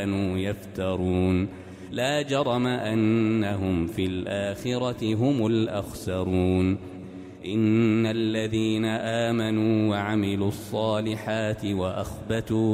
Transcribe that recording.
كانوا يفترون لا جرم أنهم في الآخرة هم الأخسرون إن الذين آمنوا وعملوا الصالحات وأخبتوا